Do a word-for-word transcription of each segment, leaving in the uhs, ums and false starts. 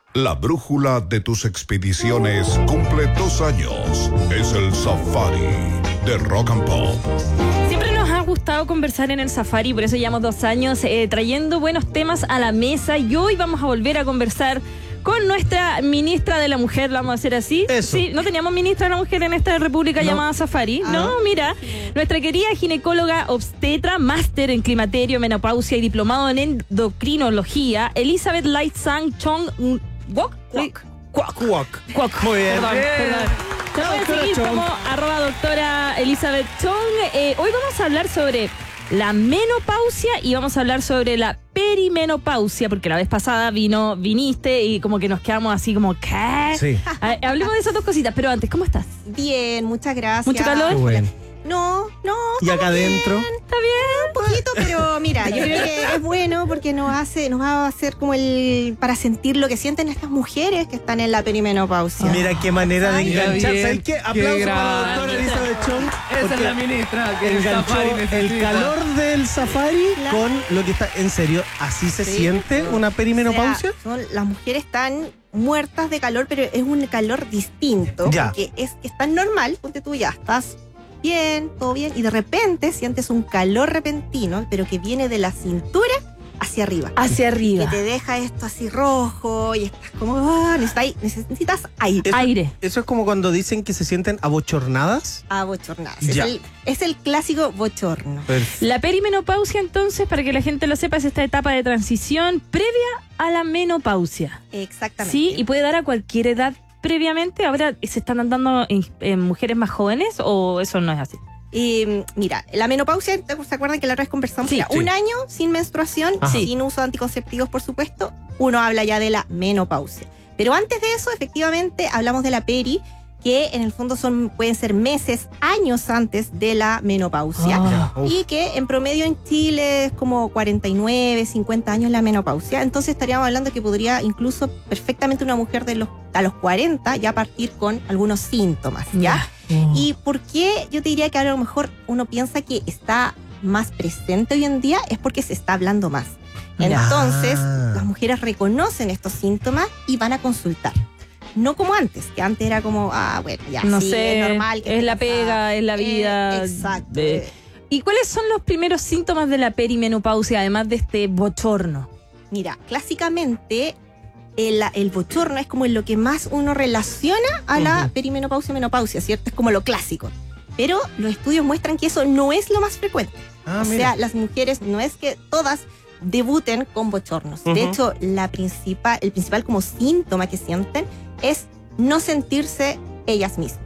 La brújula de tus expediciones cumple dos años. Es el Safari de Rock and Pop. Siempre nos ha gustado conversar en el Safari, por eso llevamos dos años eh, trayendo buenos temas a la mesa, y hoy vamos a volver a conversar con nuestra ministra de la mujer, ¿lo vamos a hacer así? Eso. Sí, no teníamos ministra de la mujer en esta república No. llamada Safari. Ah. No, mira, nuestra querida ginecóloga obstetra, máster en climaterio, menopausia y diplomado en endocrinología, Elizabeth Light Sang Chong Wok. Cuac. Cuac. Cuac. Cuac. Muy bien. Perdón, Bien. perdón. Te voy a Doctora seguir Chong. como arroba doctora Elizabeth Chong. Eh, hoy vamos a hablar sobre la menopausia y vamos a hablar sobre la perimenopausia, porque la vez pasada vino, viniste y como que nos quedamos así como, ¿qué? Sí. A- hablemos de esas dos cositas, pero antes, ¿cómo estás? Bien, muchas gracias. ¿Mucho calor? Qué bueno. No, no, Y acá adentro. ¿Está bien? un poquito, pero mira, yo creo que es bueno porque nos hace, nos va a hacer como el para sentir lo que sienten estas mujeres que están en la perimenopausia. Mira qué manera de Ay, enganchar. bien. ¿Sabes qué? Aplauso Qué para la grande. doctora Elizabeth Chong. Esa es porque la ministra que el enganchó Safari el necesita. calor del safari Claro. con lo que está en serio. ¿Así se Sí. siente una perimenopausia? O sea, son, las mujeres están muertas de calor, pero es un calor distinto. Ya. Porque es, es tan normal, ponte tú ya, estás bien, todo bien, y de repente sientes un calor repentino, pero que viene de la cintura hacia arriba. Hacia Que arriba. te deja esto así rojo y estás como, ah, necesitas, necesitas aire. Eso- Aire. Eso es como cuando dicen que se sienten abochornadas. Abochornadas. Es Ya. el, es el clásico bochorno. Perfecto. La perimenopausia, entonces, para que la gente lo sepa, es esta etapa de transición previa a la menopausia. Exactamente. Sí, y puede dar a cualquier edad previamente. Ahora, ¿se están dando en, en mujeres más jóvenes o eso no es así? Y, mira, la menopausia, ¿se acuerdan que la otra vez conversamos? Sí. Era Sí. un año sin menstruación, Ajá. sin uso de anticonceptivos, por supuesto. Uno habla ya de la menopausia. Pero antes de eso, efectivamente, hablamos de la peri, que en el fondo son, pueden ser meses, años antes de la menopausia. Ah. Uf. Y que en promedio en Chile es como cuarenta y nueve, cincuenta años la menopausia. Entonces estaríamos hablando que podría incluso perfectamente una mujer de los, a los cuarenta ya partir con algunos síntomas, ¿ya? ¿Y por qué yo te diría que a lo mejor uno piensa que está más presente hoy en día? Es porque se está hablando más. Ya. Entonces, Ah. las mujeres reconocen estos síntomas y van a consultar. No como antes, que antes era como, ah, bueno, ya, No sí, sé, es normal. Que es esté la pega, cansada. es la vida. Eh, exacto. de- ¿Y cuáles son los primeros síntomas de la perimenopausia, además de este bochorno? Mira, clásicamente el, el bochorno es como lo que más uno relaciona a la Ujú. perimenopausia y menopausia, ¿cierto? Es como lo clásico. Pero los estudios muestran que eso no es lo más frecuente. Ah, o mira. sea, las mujeres no es que todas debuten con bochornos. Ujú. De hecho, la principal, el principal como síntoma que sienten es no sentirse ellas mismas.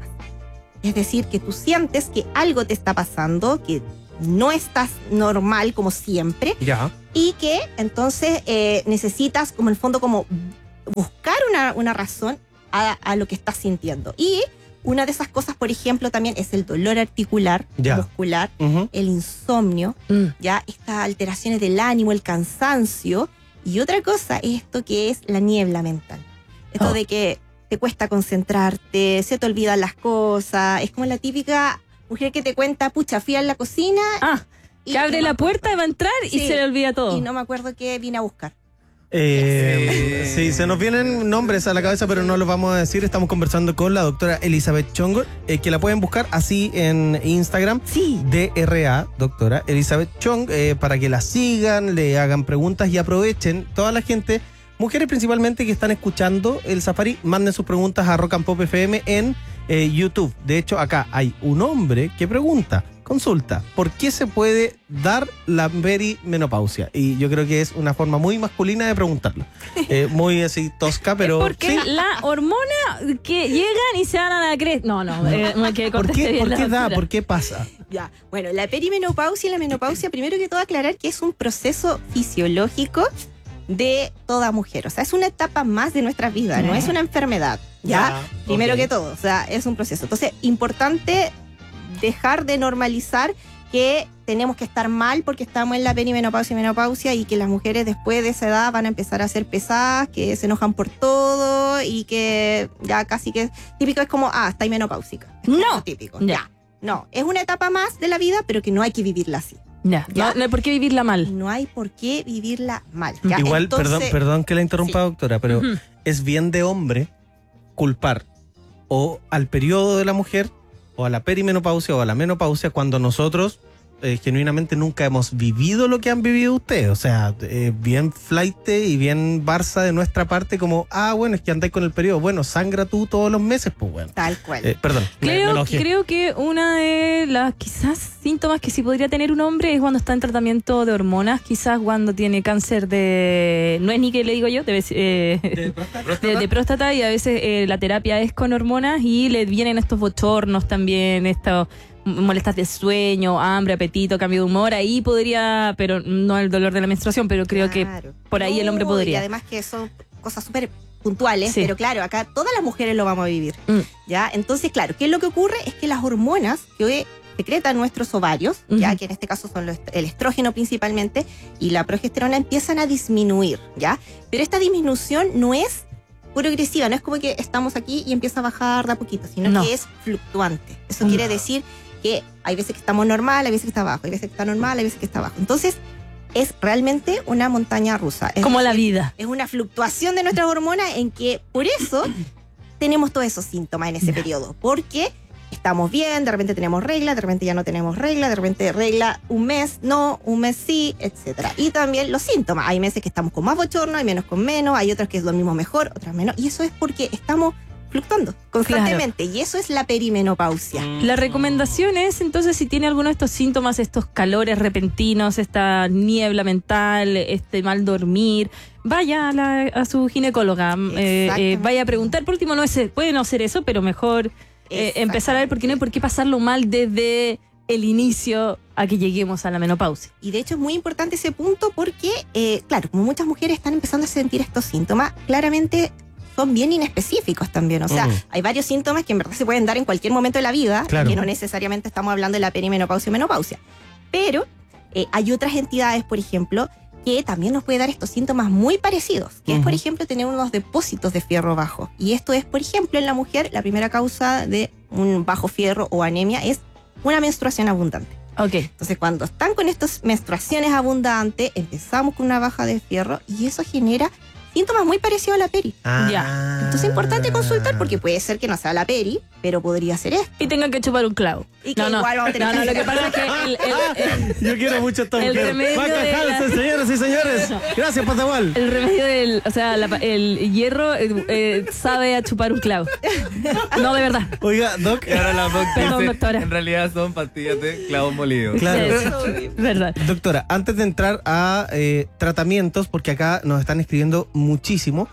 Es decir, que tú sientes que algo te está pasando, que no estás normal como siempre, Ya. y que entonces eh, necesitas como en el fondo como buscar una, una razón a, a lo que estás sintiendo. Y una de esas cosas, por ejemplo, también es el dolor articular, Ya. muscular, Ujú. el insomnio, Mm. ya estas alteraciones del ánimo, el cansancio. Y otra cosa es esto que es la niebla mental. Esto Oh. de que te cuesta concentrarte, se te olvidan las cosas. Es como la típica mujer que te cuenta, pucha, fui a la cocina Ah, y que abre no la me puerta y va a entrar y Sí. se le olvida todo. y no me acuerdo qué vine a buscar. Eh, sí, se nos vienen nombres a la cabeza, pero no los vamos a decir. Estamos conversando con la doctora Elizabeth Chong, eh, que la pueden buscar así en Instagram. Sí. D R A, doctora Elizabeth Chong, eh, para que la sigan, le hagan preguntas y aprovechen. Toda la gente, mujeres principalmente que están escuchando el Safari, manden sus preguntas a Rock and Pop F M en eh, YouTube. De hecho, acá hay un hombre que pregunta, consulta, ¿por qué se puede dar la perimenopausia? Y yo creo que es una forma muy masculina de preguntarlo. Eh, muy así tosca, pero... Es porque sí. la hormona que llegan y se van a la cresta. No, no, eh, no hay que ¿Por conteste qué, bien ¿por la qué da? doctora. ¿Por qué pasa? Ya, bueno, la perimenopausia y la menopausia, primero que todo aclarar que es un proceso fisiológico de toda mujer. O sea, es una etapa más de nuestra vida, no es una enfermedad. Ya, primero ok. que todo, o sea, es un proceso. Entonces, importante dejar de normalizar que tenemos que estar mal porque estamos en la perimenopausia y menopausia y que las mujeres después de esa edad van a empezar a ser pesadas, que se enojan por todo y que ya casi que típico es como, ah, está ahí menopáusica. No. Típico. Ya. Ya. No, es una etapa más de la vida, pero que no hay que vivirla así. Ya, ¿Ya? No, no hay por qué vivirla mal. No hay por qué vivirla mal. ¿ya? Igual, Entonces, perdón, perdón que la interrumpa, sí. doctora, pero Ujú. es bien de hombre culpar o al periodo de la mujer o a la perimenopausia o a la menopausia cuando nosotros eh, genuinamente nunca hemos vivido lo que han vivido ustedes. O sea, eh, bien flaite y bien Barça de nuestra parte como, ah, bueno, es que andáis con el periodo. Bueno, sangra tú todos los meses, pues bueno. Tal cual. Eh, perdón. me- me Creo, enojé. creo que una de las quizás síntomas que sí podría tener un hombre es cuando está en tratamiento de hormonas, quizás cuando tiene cáncer de... No es ni que le digo yo, debe ser, eh, de, de próstata, y a veces eh, la terapia es con hormonas y le vienen estos bochornos también, estos molestias de sueño, hambre, apetito, cambio de humor. Ahí podría, pero no el dolor de la menstruación, pero creo Claro. que por ahí el hombre No, podría. Y además que son cosas súper puntuales, Sí. pero claro, acá todas las mujeres lo vamos a vivir. Mm. ¿Ya? Entonces, claro, ¿qué es lo que ocurre? Es que las hormonas que secretan nuestros ovarios, ya Ujú. que en este caso son los- el estrógeno principalmente, y la progesterona empiezan a disminuir, ¿ya? Pero esta disminución no es progresiva, no es como que estamos aquí y empieza a bajar de a poquito, sino No. que es fluctuante. Eso Mm. quiere decir que hay veces que estamos normal, hay veces que está bajo, hay veces que está normal, hay veces que está bajo. Entonces, es realmente una montaña rusa. Es Como la decir, vida. es una fluctuación de nuestras hormonas en que por eso tenemos todos esos síntomas en ese Ya. periodo. Porque estamos bien, de repente tenemos regla, de repente ya no tenemos regla, de repente regla un mes, no, un mes sí, etcétera. Y también los síntomas. Hay meses que estamos con más bochorno, hay menos con menos, hay otros que es lo mismo mejor, otras menos. Y eso es porque estamos fluctuando constantemente. Y eso es la perimenopausia. La recomendación es, entonces, si tiene alguno de estos síntomas, estos calores repentinos, esta niebla mental, este mal dormir, vaya a, la- a su ginecóloga, eh, eh, Exactamente. vaya a preguntar. Por último, no es, puede no ser eso, pero mejor eh, empezar a ver, porque no hay por qué pasarlo mal desde el inicio a que lleguemos a la menopausia. Y de hecho es muy importante ese punto porque, eh, claro, como muchas mujeres están empezando a sentir estos síntomas, claramente son bien inespecíficos también. O sea, Mm. hay varios síntomas que en verdad se pueden dar en cualquier momento de la vida, Claro. que no necesariamente estamos hablando de la perimenopausia o menopausia. Pero eh, hay otras entidades, por ejemplo, que también nos puede dar estos síntomas muy parecidos, que es, por Ujú. ejemplo, tener unos depósitos de fierro bajo. Y esto es, por ejemplo, en la mujer, la primera causa de un bajo fierro o anemia es una menstruación abundante. Ok. Entonces, cuando están con estas menstruaciones abundantes, empezamos con una baja de fierro y eso genera síntomas muy parecidos a la peri. Ah. Ya. Entonces, es importante consultar porque puede ser que no sea la peri, pero podría ser esto. Y tengan que chupar un clavo. Y que no, no, igual vamos a tener no, no, que lo que hacer. pasa es que el, el- el- Yo quiero mucho a esta El mujer. remedio Vaca de la- Hansen, señoras y señores. Gracias, Patagual. el remedio del, o sea, la- el hierro eh, eh, sabe a chupar un clavo. No, de verdad. Oiga, Doc. Y ahora la Doc Perdón, dice, doctora. en realidad son pastillas de clavos molidos. Claro. Sí, verdad. Doctora, antes de entrar a eh, tratamientos, porque acá nos están escribiendo muchísimo,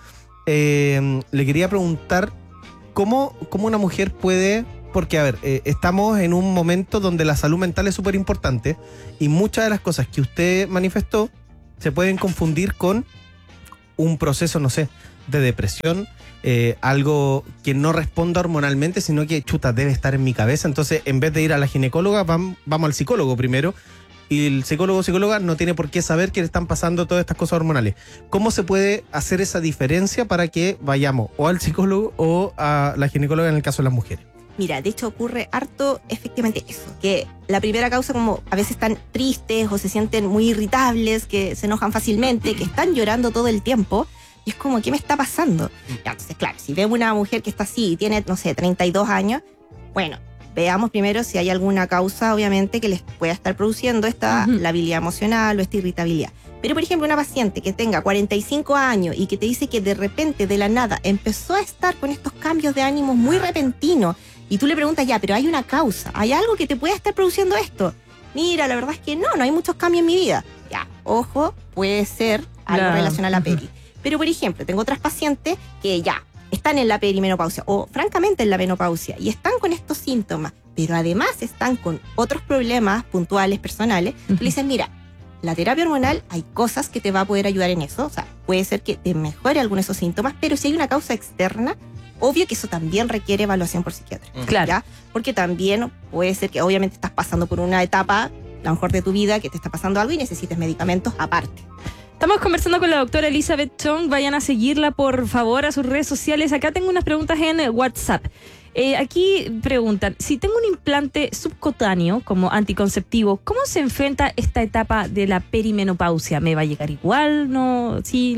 eh, le quería preguntar cómo, cómo una mujer puede, porque a ver, eh, estamos en un momento donde la salud mental es súper importante y muchas de las cosas que usted manifestó se pueden confundir con un proceso, no sé, de depresión, eh, algo que no responda hormonalmente, sino que, chuta, debe estar en mi cabeza. Entonces, en vez de ir a la ginecóloga, vam- vamos al psicólogo primero. Y el psicólogo o psicóloga no tiene por qué saber que le están pasando todas estas cosas hormonales. ¿Cómo se puede hacer esa diferencia para que vayamos o al psicólogo o a la ginecóloga en el caso de las mujeres? Mira, de hecho ocurre harto efectivamente eso, que la primera causa como a veces están tristes o se sienten muy irritables, que se enojan fácilmente, que están llorando todo el tiempo, y es como, ¿qué me está pasando? Ya, entonces, claro, si vemos una mujer que está así y tiene, no sé, treinta y dos años, bueno, veamos primero si hay alguna causa, obviamente, que les pueda estar produciendo esta Ujú. labilidad emocional o esta irritabilidad. Pero, por ejemplo, una paciente que tenga cuarenta y cinco años y que te dice que de repente, de la nada, empezó a estar con estos cambios de ánimo muy repentinos, y tú le preguntas, ya, pero hay una causa, hay algo que te pueda estar produciendo esto. Mira, la verdad es que no, no hay muchos cambios en mi vida. Ya, ojo, puede ser algo La- relacionado a la Ujú. peri. Pero, por ejemplo, tengo otras pacientes que ya están en la perimenopausia o francamente en la menopausia y están con estos síntomas, pero además están con otros problemas puntuales, personales. Tú le dices, mira, la terapia hormonal hay cosas que te va a poder ayudar en eso. O sea, puede ser que te mejore alguno de esos síntomas, pero si hay una causa externa, obvio que eso también requiere evaluación por psiquiatra. Claro. ¿Ya? Porque también puede ser que obviamente estás pasando por una etapa, a lo mejor de tu vida, que te está pasando algo y necesites medicamentos aparte. Estamos conversando con la doctora Elizabeth Chong. Vayan a seguirla, por favor, a sus redes sociales. Acá tengo unas preguntas en eh, WhatsApp. Eh, aquí preguntan, si tengo un implante subcutáneo como anticonceptivo, ¿cómo se enfrenta esta etapa de la perimenopausia? ¿Me va a llegar igual? ¿No? ¿Sí? ¿No?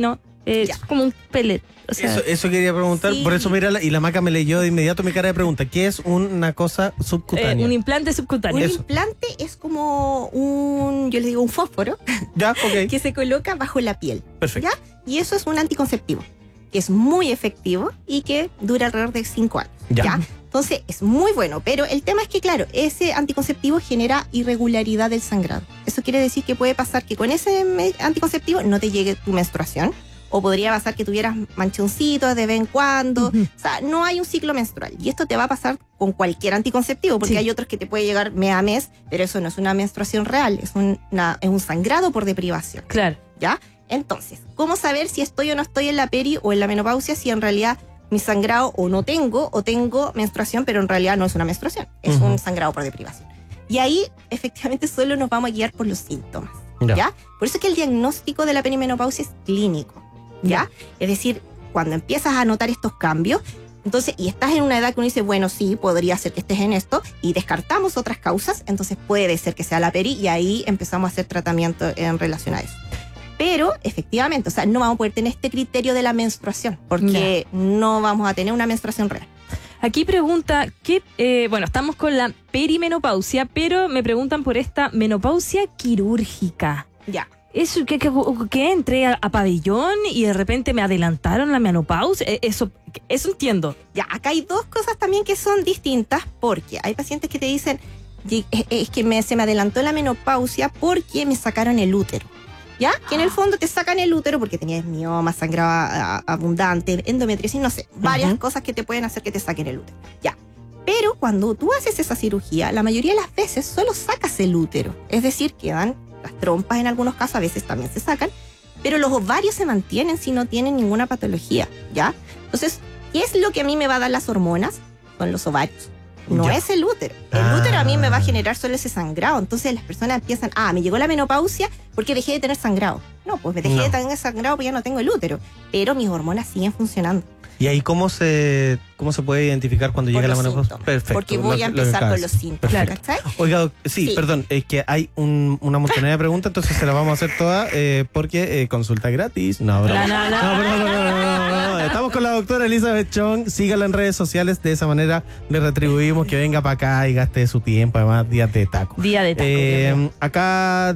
Es Ya. como un pellet. O sea, Eso, eso quería preguntar, Sí. por eso mira, la- y la Maca me leyó de inmediato mi cara de pregunta. ¿Qué es una cosa eh, subcutánea? un implante Un subcutáneo. Eso. implante es como un, yo le digo un fósforo, Ya, ok. que se coloca bajo la piel. Perfecto. ¿Ya? Y eso es un anticonceptivo, que es muy efectivo y que dura alrededor de cinco años. Ya. ¿Ya? Entonces es muy bueno, pero el tema es que, claro, ese anticonceptivo genera irregularidad del sangrado. Eso quiere decir que puede pasar que con ese me- anticonceptivo no te llegue tu menstruación, o podría pasar que tuvieras manchoncitos de vez en cuando. Ujú. O sea, no hay un ciclo menstrual. Y esto te va a pasar con cualquier anticonceptivo, porque Sí. hay otros que te puede llegar mes a mes, pero eso no es una menstruación real, es, una, es un sangrado por deprivación. Claro. ¿Ya? Entonces, ¿cómo saber si estoy o no estoy en la peri o en la menopausia si en realidad mi sangrado o no tengo o tengo menstruación, pero en realidad no es una menstruación, es Ujú. un sangrado por deprivación? Y ahí, efectivamente, solo nos vamos a guiar por los síntomas. Ya. ¿Ya? Por eso es que el diagnóstico de la perimenopausia es clínico. ¿Ya? Es decir, cuando empiezas a notar estos cambios, entonces, y estás en una edad que uno dice, bueno, sí, podría ser que estés en esto, y descartamos otras causas, entonces puede ser que sea la peri, y ahí empezamos a hacer tratamiento en relación a eso. Pero, efectivamente, o sea, no vamos a poder tener este criterio de la menstruación, porque no vamos a tener una menstruación real. Aquí pregunta, ¿qué, eh, bueno, estamos con la perimenopausia, pero me preguntan por esta menopausia quirúrgica. Ya. ¿Eso que, que, que entré a, a pabellón y de repente me adelantaron la menopausia? Eh, Eso, eso entiendo. Ya, acá hay dos cosas también que son distintas, porque hay pacientes que te dicen, "Ye- es es que me, se me adelantó la menopausia porque me sacaron el útero. ¿Ya? Que en el fondo te sacan el útero porque tenías mioma, sangrado a- a- abundante, endometriosis, no sé, varias Ujú. cosas que te pueden hacer que te saquen el útero. Ya. Pero cuando tú haces esa cirugía, la mayoría de las veces solo sacas el útero. Es decir, quedan las trompas en algunos casos, a veces también se sacan, pero los ovarios se mantienen si no tienen ninguna patología, ¿ya? Entonces, ¿qué es lo que a mí me va a dar las hormonas? Son los ovarios. No Ya. es el útero. El Ah. útero a mí me va a generar solo ese sangrado. Entonces las personas empiezan, ah, me llegó la menopausia porque dejé de tener sangrado. No, pues me dejé No. de tener sangrado porque ya no tengo el útero. Pero mis hormonas siguen funcionando. ¿Y ahí cómo se cómo se puede identificar cuando Por llega la los menopausia? síntomas. Perfecto. Porque lo voy que- a lo que empezar acabas con de los decir. síntomas. Perfecto. ¿Cachai? Oiga, doc- sí, Sí. perdón, es que hay un- una montonera de preguntas, entonces se las vamos a hacer todas eh, porque eh, consulta gratis. No, broma. No, no, no. No, perdón, perdón, no, no, no, no. Estamos con la doctora Elizabeth Chong. Sígala en redes sociales, de esa manera le retribuimos que venga para acá y gaste su tiempo, además días de taco. Día de taco. Eh, Dios mío. acá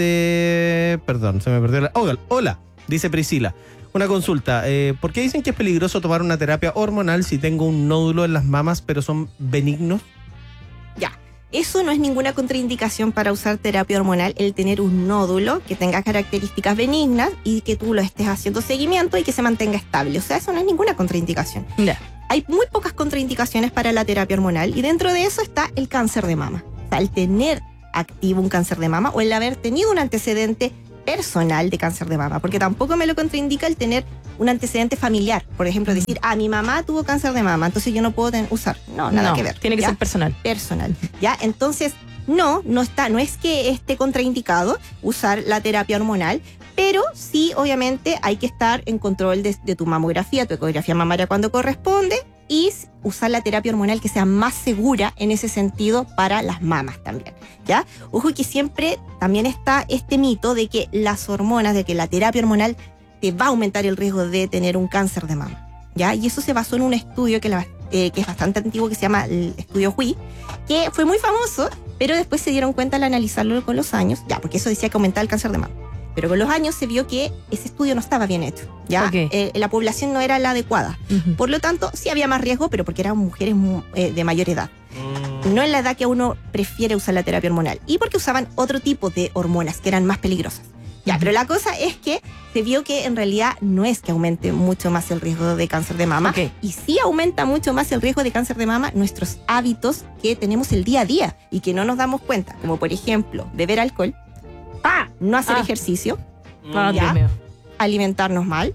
dice, perdón, se me perdió la. Hola, hola, dice Priscila. Una consulta, eh, ¿por qué dicen que es peligroso tomar una terapia hormonal si tengo un nódulo en las mamas pero son benignos? Ya. Eso no es ninguna contraindicación para usar terapia hormonal, el tener un nódulo que tenga características benignas y que tú lo estés haciendo seguimiento y que se mantenga estable. O sea, eso no es ninguna contraindicación. Ya. Hay muy pocas contraindicaciones para la terapia hormonal y dentro de eso está el cáncer de mama. O sea, el tener activo un cáncer de mama o el haber tenido un antecedente personal de cáncer de mama, porque tampoco me lo contraindica el tener un antecedente familiar. Por ejemplo, decir, ah, mi mamá tuvo cáncer de mama, entonces yo no puedo ten- usar. No, nada No, que ver. Tiene que ¿ya? ser personal. Personal. ¿Ya? Entonces, no, no está, no es que esté contraindicado usar la terapia hormonal, pero sí, obviamente, hay que estar en control de, de tu mamografía, tu ecografía mamaria cuando corresponde, y s- usar la terapia hormonal que sea más segura en ese sentido para las mamas también, ¿ya? Ojo que siempre también está este mito de que las hormonas, de que la terapia hormonal te va a aumentar el riesgo de tener un cáncer de mama, ¿ya? Y eso se basó en un estudio que, la- eh, que es bastante antiguo, que se llama el estudio W I, que fue muy famoso, pero después se dieron cuenta al analizarlo con los años, ya, porque eso decía que aumentaba el cáncer de mama. Pero con los años se vio que ese estudio no estaba bien hecho, ¿ya? Ok. Eh, la población no era la adecuada. Ujú. Por lo tanto, sí había más riesgo, pero porque eran mujeres mu- eh, de mayor edad. No en la edad que uno prefiere usar la terapia hormonal. Y porque usaban otro tipo de hormonas que eran más peligrosas. Ya, Ujú. pero la cosa es que se vio que en realidad no es que aumente mucho más el riesgo de cáncer de mama. Ok. Y sí aumenta mucho más el riesgo de cáncer de mama nuestros hábitos que tenemos el día a día y que no nos damos cuenta. Como por ejemplo, beber alcohol, ¡Ah! no hacer Ah. ejercicio, Ah, Ya. Dios mío. alimentarnos mal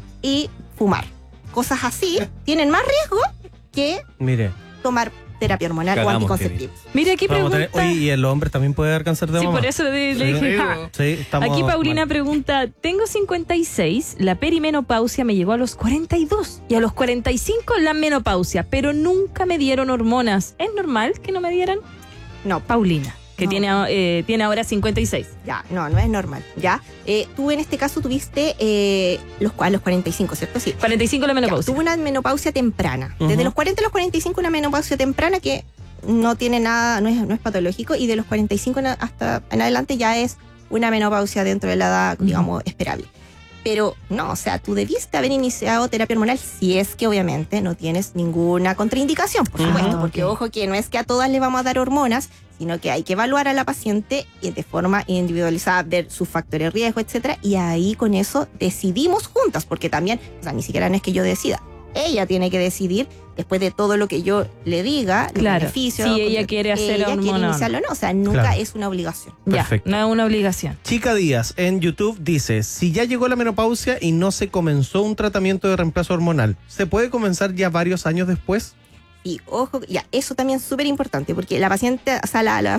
y fumar. Cosas así tienen más riesgo que Mire, tomar terapia hormonal Cagamos, o anticonceptivos. Mira, aquí vamos a pregunta. tener, oye, y el hombre también puede dar cáncer de Sí, mama. por eso le, le dije. ja. Sí, estamos Aquí Paulina mal. pregunta, tengo cincuenta y seis, la perimenopausia me llegó a los cuarenta y dos y a los cuarenta y cinco la menopausia, pero nunca me dieron hormonas. ¿Es normal que no me dieran? No, Paulina. que No. tiene, eh, tiene ahora cincuenta y seis. Ya, no, no es normal, ¿ya? Eh, tú en este caso tuviste eh, los, a los cuarenta y cinco, ¿cierto? Sí. cuarenta y cinco la Ya, menopausia. tuvo una menopausia temprana. Ujú. Desde los cuarenta a los cuarenta y cinco una menopausia temprana que no tiene nada, no es, no es patológico, y de los cuarenta y cinco en a- hasta en adelante ya es una menopausia dentro de la edad, Ujú. digamos, esperable. Pero no, o sea, tú debiste haber iniciado terapia hormonal si es que obviamente no tienes ninguna contraindicación, por Ujú. supuesto, Ah, porque ok. ojo que no es que a todas le vamos a dar hormonas, sino que hay que evaluar a la paciente y de forma individualizada, ver sus factores de riesgo, etcétera, y ahí con eso decidimos juntas, porque también, o sea, ni siquiera no es que yo decida, ella tiene que decidir después de todo lo que yo le diga, los Claro, beneficios, si ella porque quiere hacer ella quiere hormona. iniciarlo o no, o sea, nunca Claro. es una obligación. Ya, Perfecto. no es una obligación. Chica Díaz en YouTube dice, si ya llegó la menopausia y no se comenzó un tratamiento de reemplazo hormonal, ¿se puede comenzar ya varios años después? Y ojo, ya, eso también es súper importante, porque la paciente, o sea, la, la,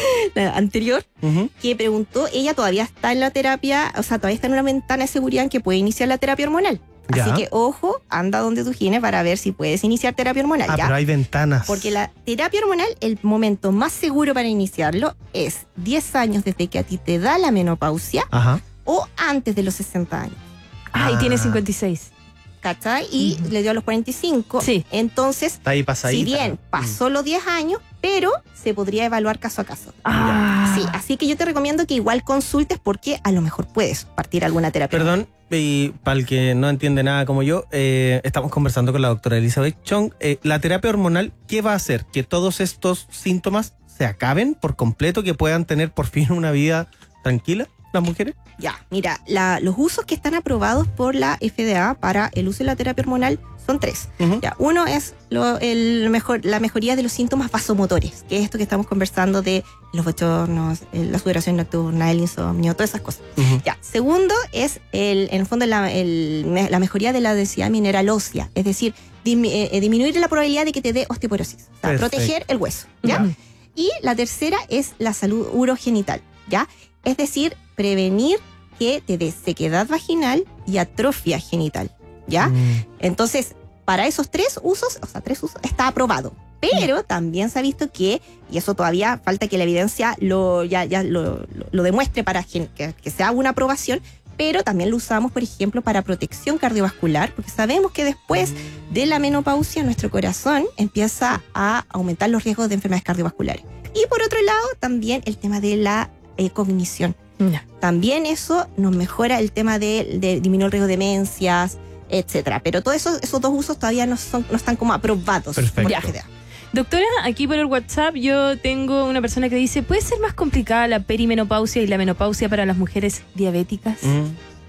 la anterior Ujú. que preguntó, ella todavía está en la terapia, o sea, todavía está en una ventana de seguridad en que puede iniciar la terapia hormonal. Ya. Así que, ojo, anda donde tu gine para ver si puedes iniciar terapia hormonal, Ah, ¿ya? pero hay ventanas. Porque la terapia hormonal, el momento más seguro para iniciarlo es diez años desde que a ti te da la menopausia Ajá. o antes de los sesenta años, Ah, y Ah. tiene cincuenta y seis. ¿cachai? Y Ujú. le dio a los cuarenta y cinco. Sí. Entonces, Está ahí pasadita. si bien pasó los diez años, pero se podría evaluar caso a caso. Ah, Sí, así que yo te recomiendo que igual consultes porque a lo mejor puedes partir alguna terapia. Perdón, y para el que no entiende nada como yo, eh, estamos conversando con la doctora Elizabeth Chong. Eh, la terapia hormonal, ¿qué va a hacer? ¿Que todos estos síntomas se acaben por completo? ¿Que puedan tener por fin una vida tranquila las mujeres? Ya, mira, la- los usos que están aprobados por la F D A para el uso de la terapia hormonal son tres. Ujú. Ya, uno es lo, el mejor, la mejoría de los síntomas vasomotores, que es esto que estamos conversando de los bochornos, eh, la sudoración nocturna, el insomnio, todas esas cosas. Ujú. Ya, segundo es el, en el fondo la, el- me- la mejoría de la densidad mineral ósea, es decir, dimi- eh, disminuir la probabilidad de que te dé osteoporosis, o sea, Perfecto. proteger el hueso, ¿ya? Ujú. Y la tercera es la salud urogenital, ¿ya? Es decir, prevenir que te dé sequedad vaginal y atrofia genital, ¿ya? Mm. Entonces, para esos tres usos, o sea, tres usos, está aprobado. Pero también se ha visto que, y eso todavía falta que la evidencia lo, ya, ya lo, lo- lo demuestre para gen- que, que se haga una aprobación, pero también lo usamos, por ejemplo, para protección cardiovascular, porque sabemos que después de la menopausia nuestro corazón empieza a aumentar los riesgos de enfermedades cardiovasculares. Y por otro lado, también el tema de la eh, cognición. ya. También eso nos mejora el tema de, de disminuir el riesgo de demencias, etcétera. Pero todos esos, esos dos usos todavía no, son, no están como aprobados Perfecto. por la F D A. Doctora, aquí por el WhatsApp yo tengo una persona que dice, ¿puede ser más complicada la perimenopausia y la menopausia para las mujeres diabéticas? Mm.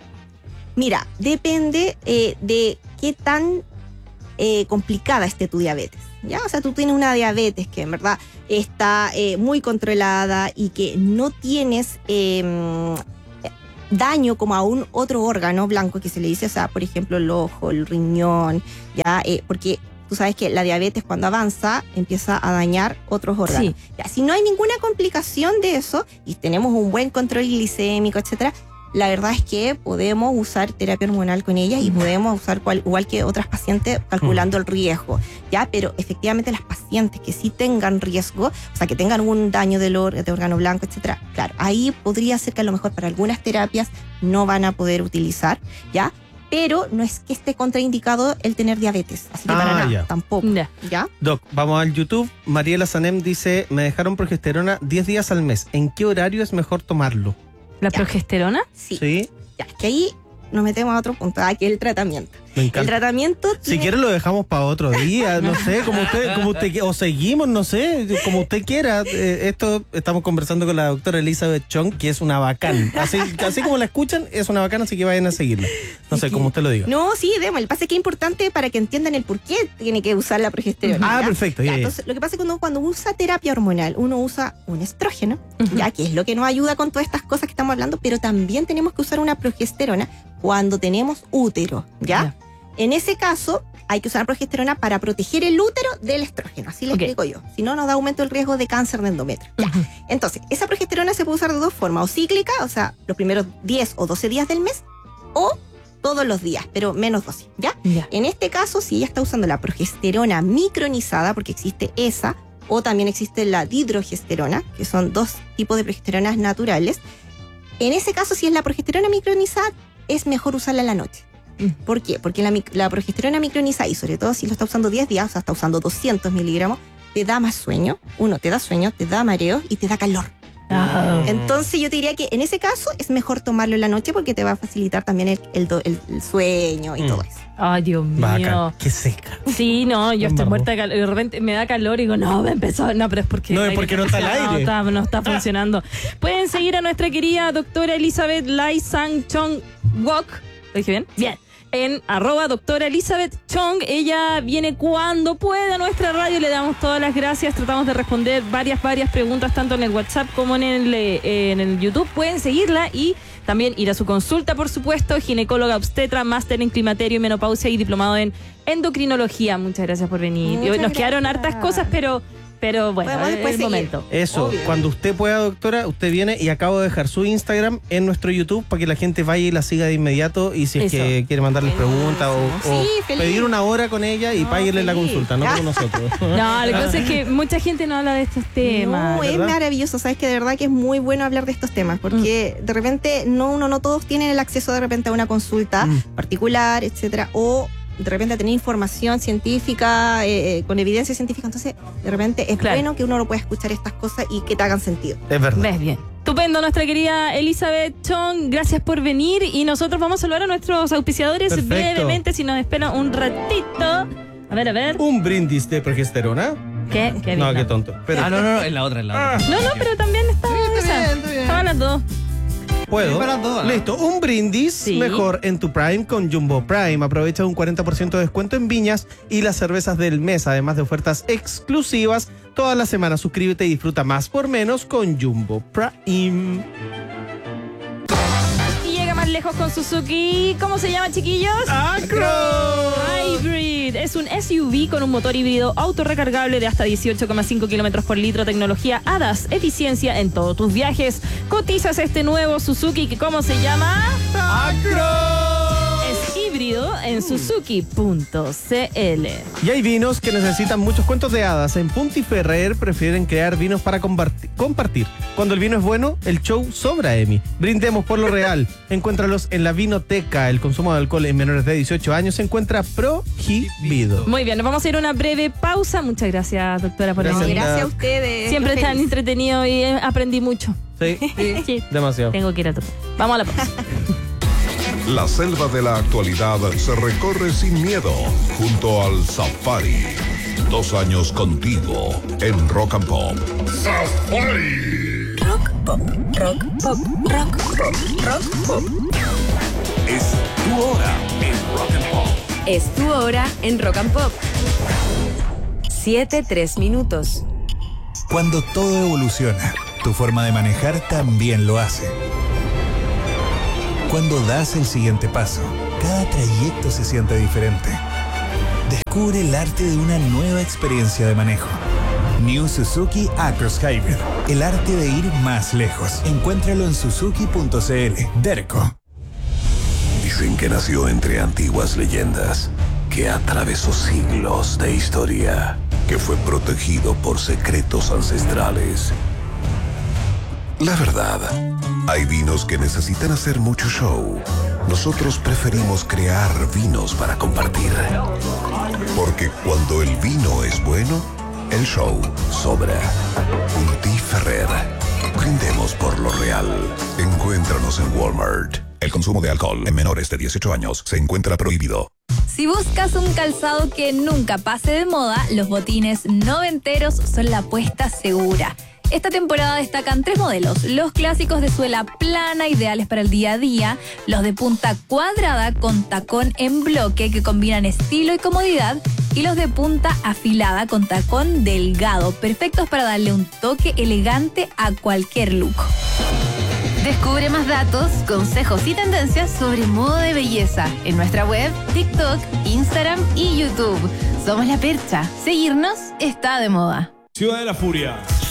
Mira, depende eh, de qué tan eh, complicada esté tu diabetes. ¿Ya? O sea, tú tienes una diabetes que en verdad está eh, muy controlada y que no tienes eh, daño como a un otro órgano blanco que se le dice, o sea, por ejemplo, el ojo, el riñón, ya, eh, porque tú sabes que la diabetes cuando avanza empieza a dañar otros órganos. Sí. Ya, si no hay ninguna complicación de eso y tenemos un buen control glicémico, etcétera, la verdad es que podemos usar terapia hormonal con ella y podemos usar cual- igual que otras pacientes calculando el riesgo, ¿ya? Pero efectivamente las pacientes que sí tengan riesgo, o sea, que tengan un daño del or- de órgano blanco, etcétera, claro, ahí podría ser que a lo mejor para algunas terapias no van a poder utilizar, ¿ya? Pero no es que esté contraindicado el tener diabetes, así que Ah, para nada, ya. tampoco, Ya. ¿ya? Doc, vamos al YouTube. Mariela Sanem dice, me dejaron progesterona diez días al mes. ¿En qué horario es mejor tomarlo? ¿La Ya. progesterona? Sí, Sí, ya, que ahí nos metemos a otro punto, ah, que es el tratamiento. me El encanta. tratamiento Si tiene- quiere lo dejamos para otro día, no sé, como usted, como usted qui- o seguimos, no sé, como usted quiera. Eh, esto estamos conversando con la doctora Elizabeth Chong, que es una bacán. Así, así como la escuchan, es una bacán, así que vayan a seguirla. No sé, como usted lo diga. No, sí, demos. El pase que es importante para que entiendan el por qué tiene que usar la progesterona. Ah, ¿ya? perfecto, ya, Ya, ya. entonces, lo que pasa es que cuando, cuando usa terapia hormonal, uno usa un estrógeno, Ujú. ya que es lo que nos ayuda con todas estas cosas que estamos hablando, pero también tenemos que usar una progesterona cuando tenemos útero, ¿ya? Ya. En ese caso, hay que usar progesterona para proteger el útero del estrógeno, así le Ok. explico yo. Si no, nos da aumento el riesgo de cáncer de endometrio. Ya. Ujú. Entonces, esa progesterona se puede usar de dos formas, o cíclica, o sea, los primeros diez o doce días del mes, o todos los días, pero menos dosis, ¿ya? Ya. En este caso, si ella está usando la progesterona micronizada, porque existe esa, o también existe la dihidrogesterona, que son dos tipos de progesteronas naturales. En ese caso, si es la progesterona micronizada, es mejor usarla en la noche. ¿Por qué? Porque la, la progesterona micronizada, y sobre todo si lo está usando diez días, o sea, está usando doscientos miligramos, te da más sueño. Uno, te da sueño, te da mareo y te da calor. Ah. Entonces yo te diría que en ese caso es mejor tomarlo en la noche porque te va a facilitar también el, el, el, el sueño y Mm. todo eso. Ay, Dios mío. Vaca, qué seca. Sí, no, yo Con estoy barbo. muerta de calor. De repente me da calor y digo, no, me empezó. No, pero es porque. No, es porque no está al No, aire. está, no está funcionando. Pueden seguir a nuestra querida doctora Elizabeth Lai Sang Chong Wok. ¿Lo dije bien? Bien. En arroba doctora Elizabeth Chong. Ella viene cuando puede a nuestra radio. Le damos todas las gracias. Tratamos de responder varias, varias preguntas, tanto en el WhatsApp como en el, eh, en el YouTube. Pueden seguirla y también ir a su consulta, por supuesto. Ginecóloga obstetra, máster en climaterio y menopausia y diplomado en endocrinología. Muchas gracias por venir. Muchas Nos quedaron gracias. hartas cosas, pero, pero bueno, Podemos es después el seguir. momento. Eso, Obvio. cuando usted pueda, doctora, usted viene y acabo de dejar su Instagram en nuestro YouTube para que la gente vaya y la siga de inmediato y si es Eso. que quiere mandarles preguntas o, Sí, o feliz. pedir una hora con ella y No, páguenle la feliz. consulta, no con nosotros. No, la cosa es que mucha gente no habla de estos temas. No, es ¿verdad? maravilloso, sabes que de verdad que es muy bueno hablar de estos temas, porque Mm. de repente no uno no todos tienen el acceso de repente a una consulta Mm. particular, etcétera, o de repente a tener información científica eh, eh, con evidencia científica, entonces de repente es Claro. bueno que uno lo pueda escuchar estas cosas y que te hagan sentido. Es verdad. Ves bien. Estupendo, nuestra querida Elizabeth Chong, gracias por venir y nosotros vamos a saludar a nuestros auspiciadores Perfecto. brevemente, si nos esperan un ratito. A ver, a ver. Un brindis de progesterona. ¿Qué? ¿Qué No, vida? qué tonto. Pero Ah, no, no, no, es la otra, es la otra. No, no, pero también está está esa. bien, está bien. Estaban las dos. puedo. Sí, para todas. Listo, un brindis Sí. mejor en tu Prime con Jumbo Prime. Aprovecha un cuarenta por ciento de descuento en viñas y las cervezas del mes, además de ofertas exclusivas toda la semana. Suscríbete y disfruta más por menos con Jumbo Prime. Y llega más lejos con Suzuki. ¿Cómo se llama, chiquillos? ¡Acro! Hybrid. Es un S U V con un motor híbrido autorrecargable de hasta dieciocho coma cinco kilómetros por litro. Tecnología A D A S. Eficiencia en todos tus viajes. Cotizas este nuevo Suzuki que ¿cómo se llama? Es híbrido en suzuki punto c l. Y hay vinos que necesitan muchos cuentos de hadas. En Punti Ferrer prefieren crear vinos para comparti- compartir. Cuando el vino es bueno, el show sobra, Emi. Brindemos por lo real. Encuéntralos en la vinoteca. El consumo de alcohol en menores de dieciocho años se encuentra prohibido. Muy bien, nos vamos a ir a una breve pausa. Muchas gracias, doctora, por Gracias. venir. Gracias a ustedes. Siempre Estoy tan feliz. entretenido y eh, aprendí mucho. Sí, Sí. demasiado. Tengo que ir a todo. Vamos a la pausa. La selva de la actualidad se recorre sin miedo junto al Safari. Dos años contigo en Rock and Pop. Safari. Rock pop, rock pop, rock pop, rock pop. Es tu hora en Rock and Pop. Es tu hora en Rock and Pop. Siete, tres minutos. Cuando todo evoluciona, tu forma de manejar también lo hace. Cuando das el siguiente paso, cada trayecto se siente diferente. Descubre el arte de una nueva experiencia de manejo. New Suzuki Acros Hybrid. El arte de ir más lejos. Encuéntralo en suzuki punto c l. Derco. Dicen que nació entre antiguas leyendas, que atravesó siglos de historia, que fue protegido por secretos ancestrales. La verdad, hay vinos que necesitan hacer mucho show. Nosotros preferimos crear vinos para compartir. Porque cuando el vino es bueno, el show sobra. Punti Ferrer. Brindemos por lo real. Encuéntranos en Walmart. El consumo de alcohol en menores de dieciocho años se encuentra prohibido. Si buscas un calzado que nunca pase de moda, los botines noventeros son la apuesta segura. Esta temporada destacan tres modelos: los clásicos de suela plana, ideales para el día a día; los de punta cuadrada con tacón en bloque, que combinan estilo y comodidad; y los de punta afilada con tacón delgado, perfectos para darle un toque elegante a cualquier look. Descubre más datos, consejos y tendencias sobre moda de belleza en nuestra web, TikTok, Instagram y YouTube. Somos La Percha. Seguirnos está de moda. Ciudad de la Furia,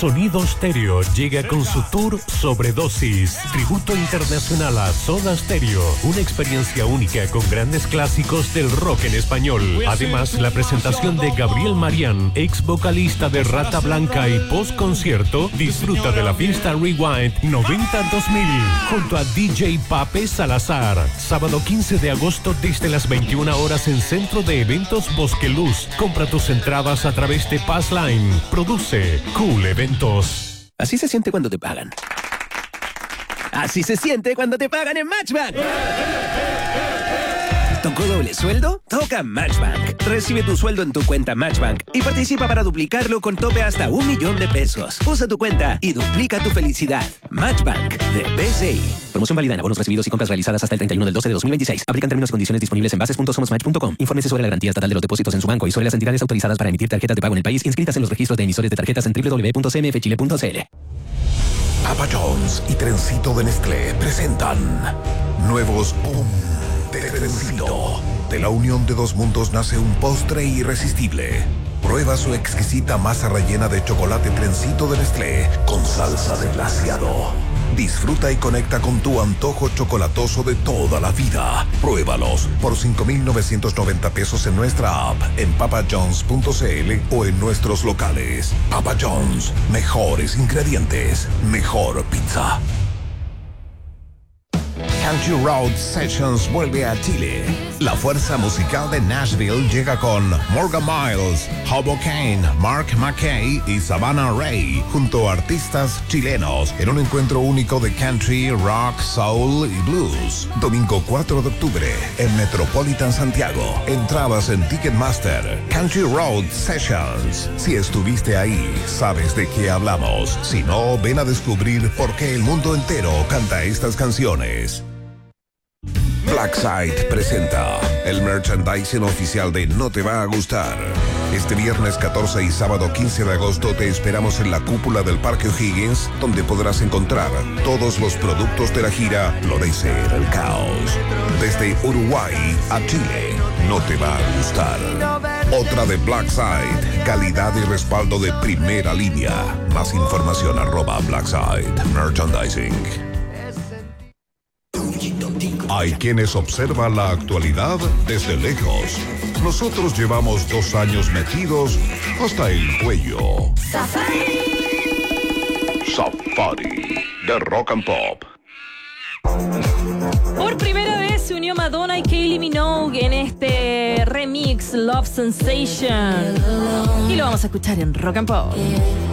Sonido Stereo llega con su tour Sobredosis, tributo internacional a Soda Stereo, una experiencia única con grandes clásicos del rock en español. Además, la presentación de Gabriel Marián, ex vocalista de Rata Blanca, y post concierto, disfruta de la fiesta Rewind noventa dos mil junto a D J Pape Salazar. Sábado quince de agosto desde las veintiuna horas en Centro de Eventos Bosque Luz. Compra tus entradas a través de Passline. Produce Cool Eventos. Así se siente cuando te pagan. Así se siente cuando te pagan en Matchbank. ¿Tocó doble sueldo? Toca Matchbank. Recibe tu sueldo en tu cuenta Matchbank y participa para duplicarlo con tope hasta un millón de pesos. Usa tu cuenta y duplica tu felicidad. Matchbank de B C I. Promoción válida en abonos recibidos y compras realizadas hasta el treinta y uno del doce de dos mil veintiséis. Aplican términos y condiciones disponibles en bases punto somos match punto com. Infórmese sobre la garantía estatal de los depósitos en su banco y sobre las entidades autorizadas para emitir tarjetas de pago en el país inscritas en los registros de emisores de tarjetas en doble u doble u doble u punto c m f chile punto c l. Papa John's y Trencito de Nestlé presentan nuevos Boom de Trencito. De la unión de dos mundos nace un postre irresistible. Prueba su exquisita masa rellena de chocolate Trencito de Nestlé con salsa de glaseado. Disfruta y conecta con tu antojo chocolatoso de toda la vida. Pruébalos por cinco mil novecientos noventa pesos en nuestra app, en papajohns punto c l o en nuestros locales. Papa John's, mejores ingredientes, mejor pizza. Country Road Sessions vuelve a Chile. La fuerza musical de Nashville llega con Morgan Miles, Hobo Kane, Mark McKay y Savannah Ray, junto a artistas chilenos, en un encuentro único de country, rock, soul y blues. Domingo cuatro de octubre, en Metropolitan Santiago. Entradas en Ticketmaster. Country Road Sessions. Si estuviste ahí, sabes de qué hablamos. Si no, ven a descubrir por qué el mundo entero canta estas canciones. Blackside presenta el merchandising oficial de No Te Va a Gustar. Este viernes catorce y sábado quince de agosto te esperamos en la cúpula del Parque O'Higgins, donde podrás encontrar todos los productos de la gira Florecer el Caos. Desde Uruguay a Chile, No Te Va a Gustar. Otra de Blackside, calidad y respaldo de primera línea. Más información arroba Blackside Merchandising. Hay quienes observan la actualidad desde lejos. Nosotros llevamos dos años metidos hasta el cuello. Safari. Safari de Rock and Pop. Por primera vez se unió Madonna y Kylie Minogue en este remix Love Sensation. Y lo vamos a escuchar en Rock and Pop.